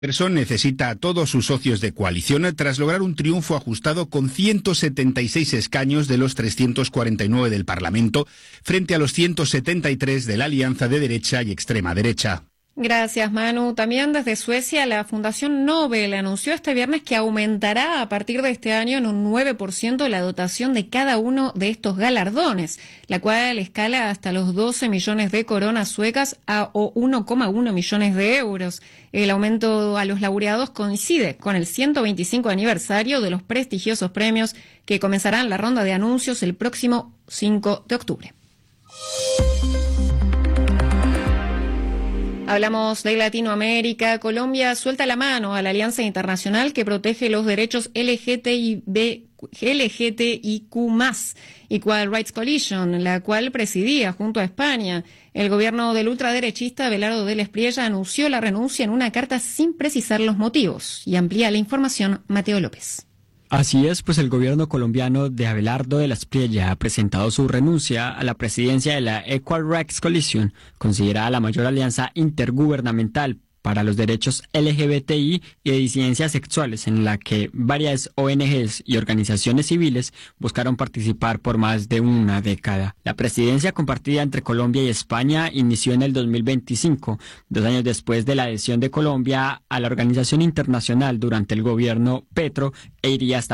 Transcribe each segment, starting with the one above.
Jefferson necesita a todos sus socios de coalición tras lograr un triunfo ajustado con 176 escaños de los 349 del Parlamento frente a los 173 de la alianza de derecha y extrema derecha. Gracias, Manu. También desde Suecia, la Fundación Nobel anunció este viernes que aumentará a partir de este año en un 9% la dotación de cada uno de estos galardones, la cual escala hasta los 12 millones de coronas suecas o 1,1 millones de euros. El aumento a los laureados coincide con el 125 aniversario de los prestigiosos premios que comenzarán la ronda de anuncios el próximo 5 de octubre. Hablamos de Latinoamérica. Colombia suelta la mano a la Alianza Internacional que protege los derechos LGTIQ+, Equal Rights Coalition, la cual presidía junto a España. El gobierno del ultraderechista Abelardo del Espriella anunció la renuncia en una carta sin precisar los motivos. Y amplía la información Mateo López. Así es, pues el gobierno colombiano de Abelardo de la Espriella ha presentado su renuncia a la presidencia de la Equal Rights Coalition, considerada la mayor alianza intergubernamental para los derechos LGBTI y de disidencias sexuales, en la que varias ONGs y organizaciones civiles buscaron participar por más de una década. La presidencia compartida entre Colombia y España inició en el 2025, 2 años después de la adhesión de Colombia a la organización internacional durante el gobierno Petro, e iría hasta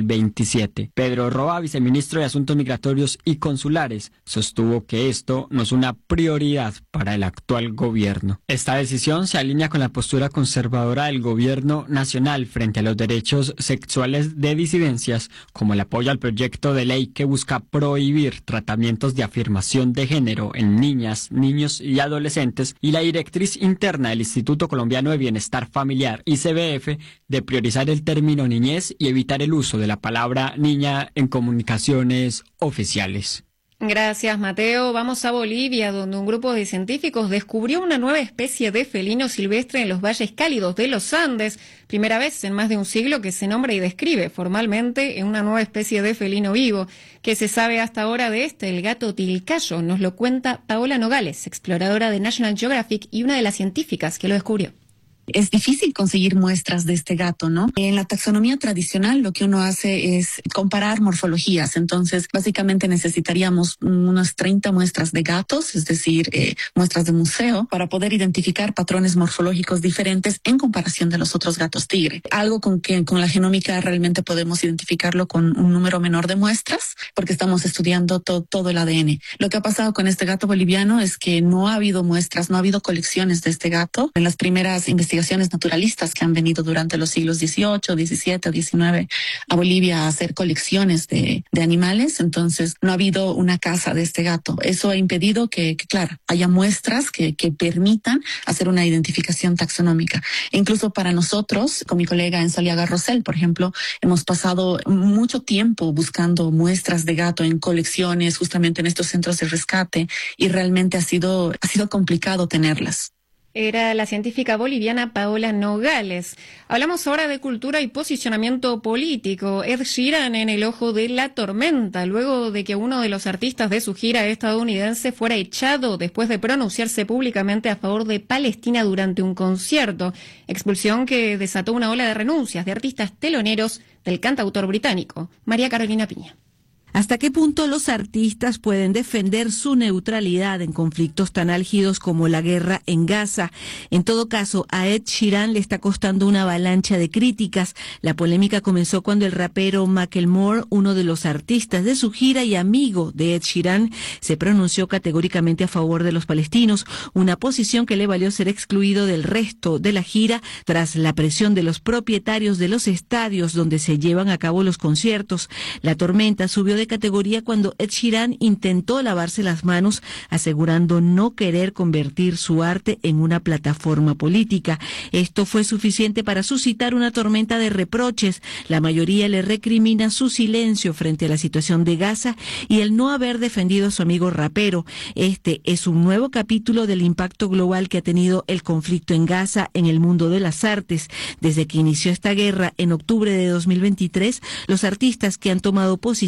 2027. Pedro Roa, viceministro de Asuntos Migratorios y Consulares, sostuvo que esto no es una prioridad para el actual gobierno. Esta decisión se alinea con la postura conservadora del gobierno nacional frente a los derechos sexuales de disidencias, como el apoyo al proyecto de ley que busca prohibir tratamientos de afirmación de género en niñas, niños y adolescentes, y la directriz interna del Instituto Colombiano de Bienestar Familiar, ICBF, de priorizar el término niñez y evitar el uso de la palabra niña en comunicaciones oficiales. Gracias, Mateo. Vamos a Bolivia, donde un grupo de científicos descubrió una nueva especie de felino silvestre en los valles cálidos de los Andes. Primera vez en más de un siglo que se nombra y describe formalmente en una nueva especie de felino vivo. ¿Qué se sabe hasta ahora de el gato tilcayo? Nos lo cuenta Paola Nogales, exploradora de National Geographic y una de las científicas que lo descubrió. Es difícil conseguir muestras de este gato, ¿no? En la taxonomía tradicional lo que uno hace es comparar morfologías. Entonces, básicamente necesitaríamos unas 30 muestras de gatos, es decir, muestras de museo, para poder identificar patrones morfológicos diferentes en comparación de los otros gatos tigre. Algo con la genómica realmente podemos identificarlo con un número menor de muestras, porque estamos estudiando todo el ADN. Lo que ha pasado con este gato boliviano es que no ha habido muestras, no ha habido colecciones de este gato. En las primeras investigaciones naturalistas que han venido durante los siglos XVIII, XVII, XIX a Bolivia a hacer colecciones de animales, entonces no ha habido una caza de este gato. Eso ha impedido que claro, haya muestras que permitan hacer una identificación taxonómica. E incluso para nosotros, con mi colega Enzo Aliaga Rosell, por ejemplo, hemos pasado mucho tiempo buscando muestras de gato en colecciones, justamente en estos centros de rescate, y realmente ha sido complicado tenerlas. Era la científica boliviana Paola Nogales. Hablamos ahora de cultura y posicionamiento político. Ed Sheeran en el ojo de la tormenta, luego de que uno de los artistas de su gira estadounidense fuera echado después de pronunciarse públicamente a favor de Palestina durante un concierto. Expulsión que desató una ola de renuncias de artistas teloneros del cantautor británico. María Carolina Piña. ¿Hasta qué punto los artistas pueden defender su neutralidad en conflictos tan álgidos como la guerra en Gaza? En todo caso, a Ed Sheeran le está costando una avalancha de críticas. La polémica comenzó cuando el rapero Macklemore, uno de los artistas de su gira y amigo de Ed Sheeran, se pronunció categóricamente a favor de los palestinos, una posición que le valió ser excluido del resto de la gira tras la presión de los propietarios de los estadios donde se llevan a cabo los conciertos. La tormenta subió de categoría cuando Ed Sheeran intentó lavarse las manos, asegurando no querer convertir su arte en una plataforma política. Esto fue suficiente para suscitar una tormenta de reproches. La mayoría le recrimina su silencio frente a la situación de Gaza y el no haber defendido a su amigo rapero. Este es un nuevo capítulo del impacto global que ha tenido el conflicto en Gaza en el mundo de las artes. Desde que inició esta guerra en octubre de 2023, los artistas que han tomado posición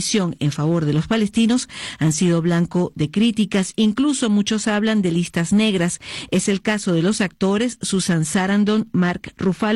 en favor de los palestinos han sido blanco de críticas. Incluso muchos hablan de listas negras. Es el caso de los actores Susan Sarandon, Mark Ruffalo